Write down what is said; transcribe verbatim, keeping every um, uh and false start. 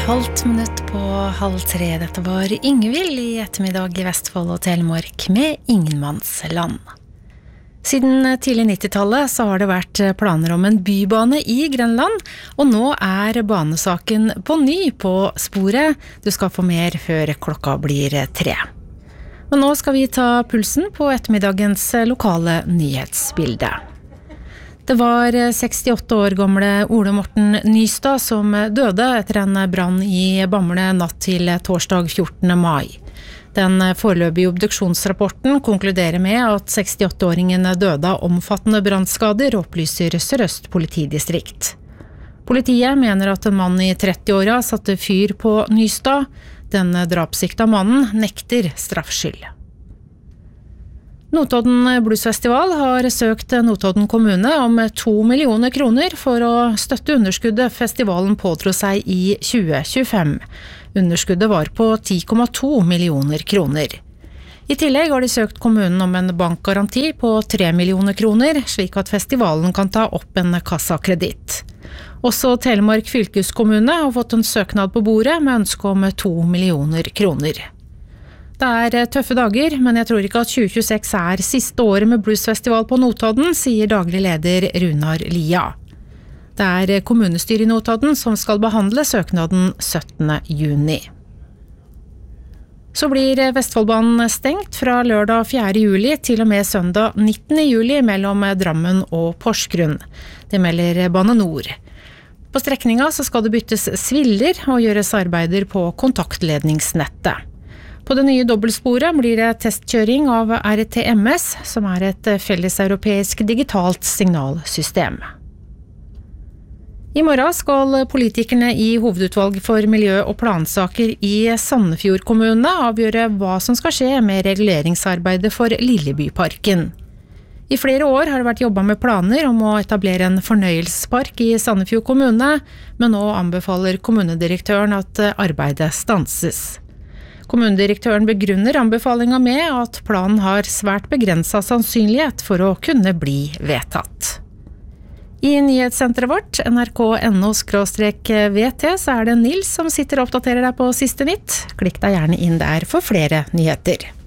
halvt minutt på halv tre. Dette var Yngvild i ettermiddag i Vestfold og Telemark med Ingenmannsland. Siden tidlig nittitallet så har det vært planer om en bybane i Grønland, og nå er banesaken på ny på sporet. Du skal få mer før klokka blir tre. Men nå skal vi ta pulsen på ettermiddagens lokale nyhetsbilde. Det var sekstiåtte år gamle Ole Morten Nystad som døde etter en brann i Bamble natt til torsdag fjortende mai. Den foreløpige obduksjonsrapporten konkluderer med at sekstiåtte-åringen døde av omfattende brannskader, opplyser Sør-Øst politidistrikt. Politiet mener at en mann i trettiåra satte fyr på Nystad. Den drapssikta mannen nekter straffskyld. Notodden Bluesfestival har søkt Notodden kommune om to millioner kroner for å støtte underskuddet festivalen pådro seg i tjue tjuefem. Underskuddet var på ti komma to millioner kroner. I tillegg har de søkt kommunen om en bankgaranti på tre millioner kroner, slik at festivalen kan ta opp en kassakreditt. Også Telemark fylkeskommune har fått en søknad på bordet med ønske om to millioner kroner. Det er tøffe dager, men jeg tror ikke at tjue tjueseks er siste året med bluesfestival på Notodden, sier daglig leder Runar Lia. Det er kommunestyret i Notodden som skal behandle søknaden syttende juni. Så blir Vestfoldbanen stengt fra lørdag fjerde juli til og med søndag nittende juli mellom Drammen og Porsgrunn. Det melder Bane Nor. På strekninga så skal det byttes sviller og gjøres arbeider på kontaktledningsnettet. På det nye dobbeltsporet blir det testkjøring av R T M S, som er et felleseuropeisk digitalt signalsystem. I morgen skal politikerne i Hovedutvalg for miljø- og plansaker i Sandefjord kommune avgjøre hva som skal skje med reguleringsarbeidet for Lillebyparken. I flere år har det vært jobbet med planer om å etablere en fornøyelsespark i Sandefjord kommune, men nå anbefaler kommunedirektøren at arbeidet stanses. Kommunedirektøren begrunner anbefalingen med at planen har svært begrenset sannsynlighet for å kunne bli vedtatt. I nyhetssenteret vårt, N R K punktum N O skråstrek V T, så er det Nils som sitter og oppdaterer deg på siste nytt. Klikk deg gjerne inn der for flere nyheter.